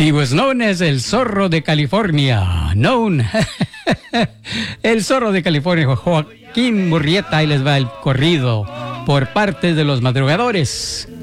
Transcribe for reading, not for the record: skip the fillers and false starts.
He was known as el Zorro de California. Known. El Zorro de California, Joaquín Murrieta. Ahí les va el corrido por parte de los madrugadores.